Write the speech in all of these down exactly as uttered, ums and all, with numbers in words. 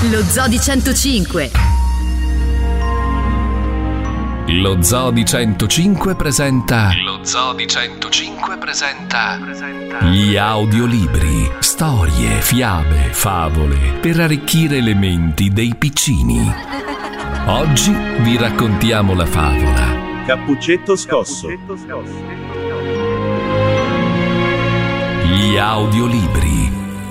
Lo Zoo di centocinque. Lo Zoo di centocinque presenta Lo Zoo di centocinque presenta gli audiolibri, storie, fiabe, favole per arricchire le menti dei piccini. Oggi vi raccontiamo la favola Cappuccetto Scosso. Gli audiolibri.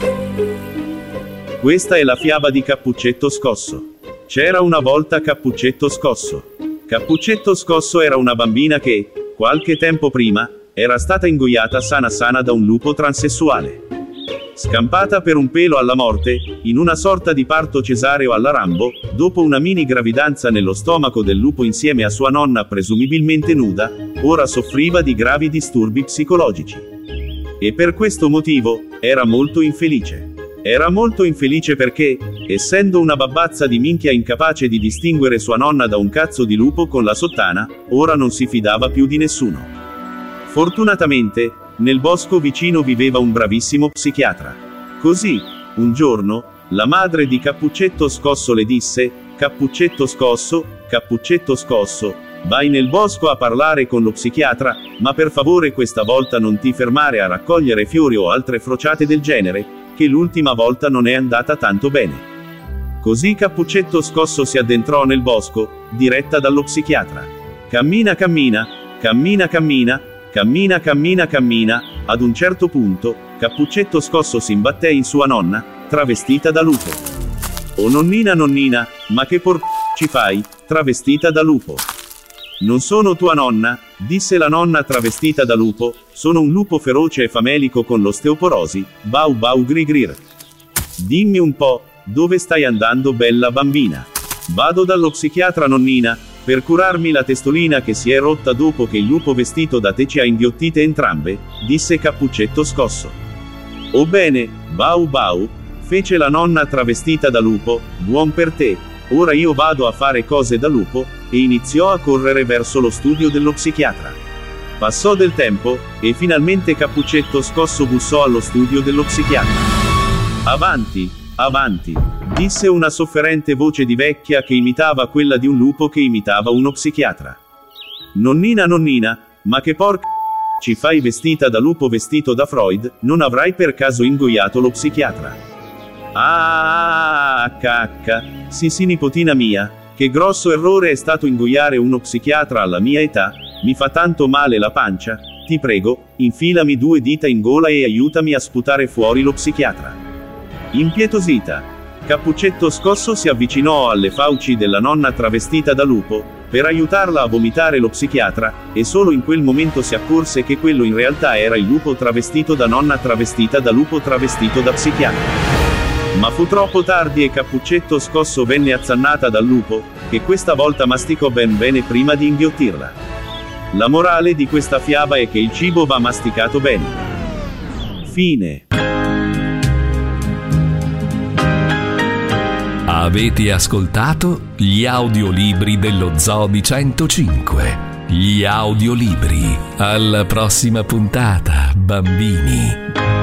Questa è la fiaba di Cappuccetto Scosso. C'era una volta Cappuccetto Scosso. Cappuccetto Scosso era una bambina che, qualche tempo prima, era stata ingoiata sana sana da un lupo transessuale. Scampata per un pelo alla morte, in una sorta di parto cesareo alla Rambo, dopo una mini gravidanza nello stomaco del lupo insieme a sua nonna presumibilmente nuda, ora soffriva di gravi disturbi psicologici. E per questo motivo, era molto infelice. Era molto infelice perché, essendo una babbazza di minchia incapace di distinguere sua nonna da un cazzo di lupo con la sottana, ora non si fidava più di nessuno. Fortunatamente, nel bosco vicino viveva un bravissimo psichiatra. Così, un giorno, la madre di Cappuccetto Scosso le disse: Cappuccetto Scosso, Cappuccetto Scosso, vai nel bosco a parlare con lo psichiatra, ma per favore questa volta non ti fermare a raccogliere fiori o altre frociate del genere, che l'ultima volta non è andata tanto bene. Così Cappuccetto Scosso si addentrò nel bosco, diretta dallo psichiatra. Cammina cammina, cammina cammina, cammina cammina cammina, ad un certo punto, Cappuccetto Scosso si imbatté in sua nonna, travestita da lupo. Oh nonnina nonnina, ma che por... ci fai, travestita da lupo? Non sono tua nonna, disse la nonna travestita da lupo, sono un lupo feroce e famelico con l'osteoporosi, bau bau grigrir. Dimmi un po', dove stai andando bella bambina? Vado dallo psichiatra nonnina, per curarmi la testolina che si è rotta dopo che il lupo vestito da te ci ha inghiottite entrambe, disse Cappuccetto Scosso. Oh bene, bau bau, fece la nonna travestita da lupo, buon per te. Ora io vado a fare cose da lupo, e iniziò a correre verso lo studio dello psichiatra. Passò del tempo, e finalmente Cappuccetto Scosso bussò allo studio dello psichiatra. Avanti, avanti, disse una sofferente voce di vecchia che imitava quella di un lupo che imitava uno psichiatra. Nonnina nonnina, ma che porca ci fai vestita da lupo vestito da Freud, non avrai per caso ingoiato lo psichiatra? Ah, cacca, sì sì nipotina mia, che grosso errore è stato ingoiare uno psichiatra alla mia età, mi fa tanto male la pancia, ti prego, infilami due dita in gola e aiutami a sputare fuori lo psichiatra. Impietosita, Cappuccetto Scosso si avvicinò alle fauci della nonna travestita da lupo, per aiutarla a vomitare lo psichiatra, e solo in quel momento si accorse che quello in realtà era il lupo travestito da nonna travestita da lupo travestito da psichiatra. Ma fu troppo tardi e Cappuccetto Scosso venne azzannata dal lupo, che questa volta masticò ben bene prima di inghiottirla. La morale di questa fiaba è che il cibo va masticato bene. Fine. Avete ascoltato gli audiolibri dello Zoo di centocinque. Gli audiolibri. Alla prossima puntata, bambini.